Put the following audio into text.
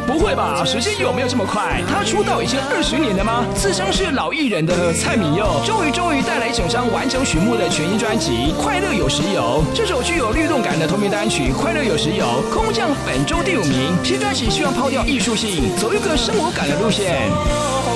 不会吧，时间有没有这么快？他出道已经20年了吗？自称是老艺人的蔡旻佑，终于带来整张完整曲目的全新专辑《快乐有时有》。这首具有律动感的同名单曲《快乐有时有》空降本周第5名。新专辑希望抛掉艺术性，走一个生活感的路线。